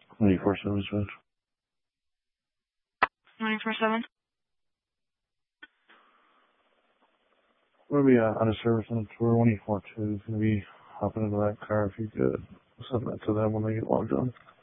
24/7 switch. 24/7. We're gonna be on a service on the tour. 184-2 is gonna be hopping into that car if you could. Send that to them when they get logged on.